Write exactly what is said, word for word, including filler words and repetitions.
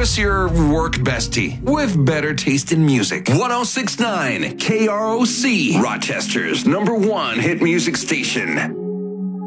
Impress your work bestie with better taste in music. ten sixty-nine K R O C, Rochester's number one hit music station.